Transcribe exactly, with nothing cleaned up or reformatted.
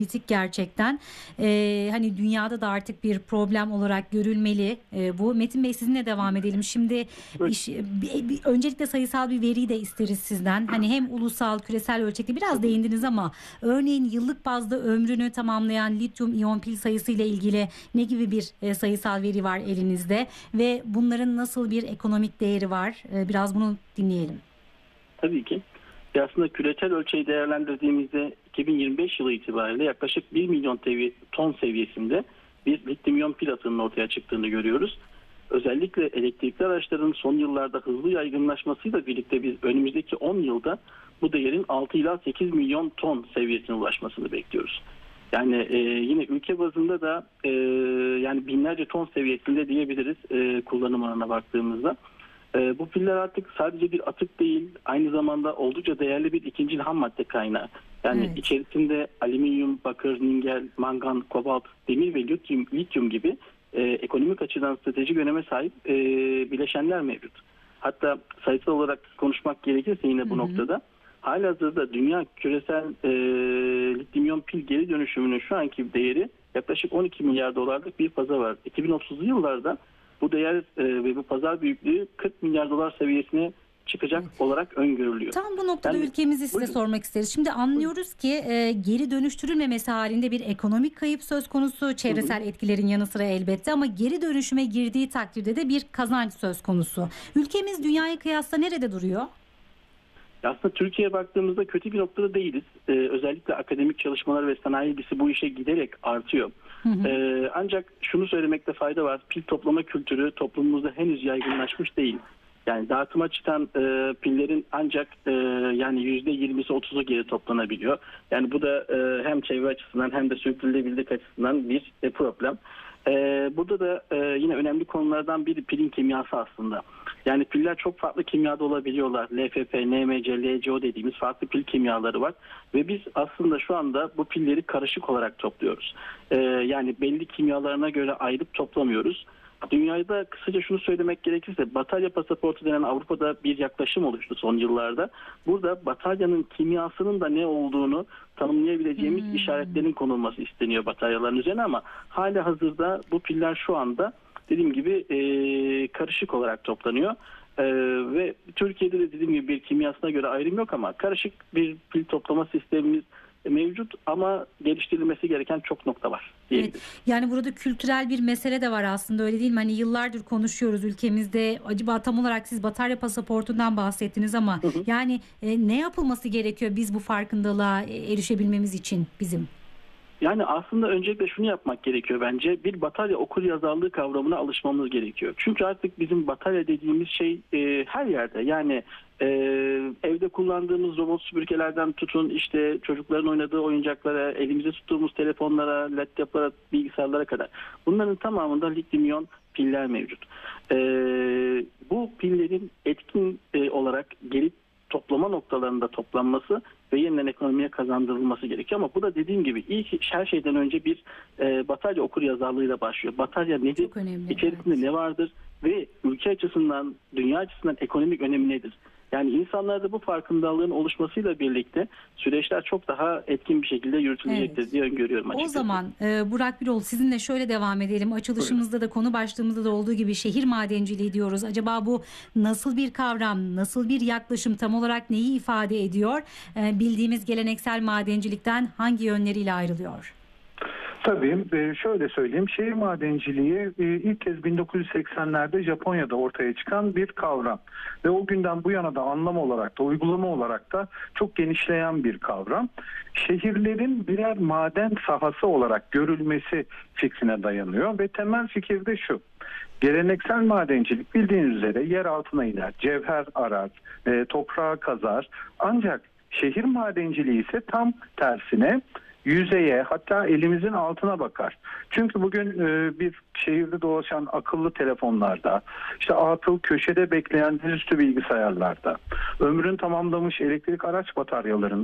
kritik gerçekten. Ee, hani dünyada da artık bir problem olarak görülmeli. Ee, bu Metin Bey, sizinle devam edelim. Şimdi Evet, iş, bir- bir- öncelikle sayısal bir veriyi de isteriz sizden. Hani hem ulusal, küresel ölçekte biraz tabii. değindiniz ama örneğin yıllık bazda ömrünü tamamlayan lityum iyon pil sayısı ile ilgili ne gibi bir e, sayısal veri var elinizde ve bunların nasıl bir ekonomik değeri var? Ee, biraz bunu dinleyelim. Tabii ki. Ya aslında küresel ölçeği değerlendirdiğimizde iki bin yirmi beş yılı itibariyle yaklaşık bir milyon tevi- ton seviyesinde bir lityum iyon pil atığının ortaya çıktığını görüyoruz. Özellikle elektrikli araçların son yıllarda hızlı yaygınlaşmasıyla birlikte biz önümüzdeki on yılda bu değerin altı ila sekiz milyon ton seviyesine ulaşmasını bekliyoruz. Yani e, yine ülke bazında da e, yani binlerce ton seviyesinde diyebiliriz e, kullanım alanına baktığımızda. E, bu piller artık sadece bir atık değil, aynı zamanda oldukça değerli bir ikincil ham madde kaynağı. Yani Evet. içerisinde alüminyum, bakır, ningel, mangan, kobalt, demir ve lityum, lityum gibi e, ekonomik açıdan stratejik öneme sahip e, bileşenler mevcut. Hatta sayısal olarak konuşmak gerekirse yine Hı bu hı. noktada halihazırda dünya küresel e, lityum iyon pil geri dönüşümünün şu anki değeri yaklaşık on iki milyar dolarlık bir pazar var. iki bin otuzlu yıllarda bu değer e, ve bu pazar büyüklüğü kırk milyar dolar seviyesine çıkacak Evet. olarak öngörülüyor. Tam bu noktada Yani ülkemizi size buyurun. sormak isteriz. Şimdi Buyurun. anlıyoruz ki e, geri dönüştürülmemesi halinde bir ekonomik kayıp söz konusu, Hı hı. çevresel etkilerin yanı sıra elbette, ama geri dönüşüme girdiği takdirde de bir kazanç söz konusu. Ülkemiz dünyaya kıyasla nerede duruyor? Aslında Türkiye'ye baktığımızda kötü bir noktada değiliz. Ee, özellikle akademik çalışmalar ve sanayi ilgisi bu işe giderek artıyor. Hı hı. Ee, ancak şunu söylemekte fayda var. Pil toplama kültürü toplumumuzda henüz yaygınlaşmış değil. Yani dağıtıma çıkan e, pillerin ancak e, yani yüzde yirmisi otuzu geri toplanabiliyor. Yani bu da e, hem çevre açısından hem de sürdürülebilirlik açısından bir e, problem. E, burada da e, yine önemli konulardan biri pilin kimyası aslında. Yani piller çok farklı kimyada olabiliyorlar. L F P, N M C, L C O dediğimiz farklı pil kimyaları var. Ve biz aslında şu anda bu pilleri karışık olarak topluyoruz. E, yani belli kimyalarına göre ayırıp toplamıyoruz. Dünyada kısaca şunu söylemek gerekirse batarya pasaportu denen Avrupa'da bir yaklaşım oluştu son yıllarda. Burada bataryanın kimyasının da ne olduğunu tanımlayabileceğimiz Hmm. işaretlerin konulması isteniyor bataryaların üzerine, ama hala hazırda bu piller şu anda dediğim gibi e, karışık olarak toplanıyor. E, ve Türkiye'de de dediğim gibi bir kimyasına göre ayrım yok, ama karışık bir pil toplama sistemimiz mevcut, ama geliştirilmesi gereken çok nokta var Evet, diyebiliriz. yani burada kültürel bir mesele de var aslında, öyle değil mi? Hani yıllardır konuşuyoruz ülkemizde. Acaba tam olarak siz batarya pasaportundan bahsettiniz ama yani e, ne yapılması gerekiyor biz bu farkındalığa e, erişebilmemiz için bizim? Yani aslında öncelikle şunu yapmak gerekiyor bence. Bir batarya okuryazarlığı kavramına alışmamız gerekiyor. Çünkü artık bizim batarya dediğimiz şey e, her yerde. Yani e, evde kullandığımız robot süpürgelerden tutun, işte çocukların oynadığı oyuncaklara, elimizde tuttuğumuz telefonlara, laptoplara, bilgisayarlara kadar. Bunların tamamında lityum iyon piller mevcut. E, bu pillerin etkin e, olarak geri toplama noktalarında toplanması ve yeniden ekonomiye kazandırılması gerekiyor. Ama bu da dediğim gibi ilk her şeyden önce bir e, batarya okuryazarlığıyla başlıyor. Batarya nedir? Çok önemli. İçerisinde Evet. ne vardır? Ve ülke açısından, dünya açısından ekonomik önemi nedir? Yani insanlarda bu farkındalığın oluşmasıyla birlikte süreçler çok daha etkin bir şekilde yürütülecektir Evet. diye öngörüyorum O açıkçası. zaman e, Burak Birol, sizinle şöyle devam edelim. Buyurun. Açılışımızda da konu başlığımızda da olduğu gibi şehir madenciliği diyoruz. Acaba bu nasıl bir kavram, nasıl bir yaklaşım, tam olarak neyi ifade ediyor? E, bildiğimiz geleneksel madencilikten hangi yönleriyle ayrılıyor? Tabii e, şöyle söyleyeyim, şehir madenciliği e, ilk kez bin dokuz yüz seksenlerde Japonya'da ortaya çıkan bir kavram ve o günden bu yana da anlam olarak da uygulama olarak da çok genişleyen bir kavram. Şehirlerin birer maden sahası olarak görülmesi fikrine dayanıyor ve temel fikir de şu: geleneksel madencilik bildiğiniz üzere yer altına iner, cevher arar, e, toprağa kazar, ancak şehir madenciliği ise tam tersine yüzeye, hatta elimizin altına bakar. Çünkü bugün e, bir şehirde dolaşan akıllı telefonlarda, işte atıl köşede bekleyen dizüstü bilgisayarlarda, ömrünü tamamlamış elektrik araç bataryalarında